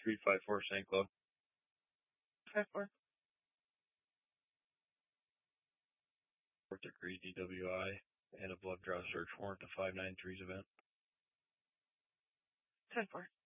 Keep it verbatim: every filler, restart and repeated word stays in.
three five four Saint Cloud. five four. Fourth degree D W I and a blood draw search warrant to five nine three's event. ten four.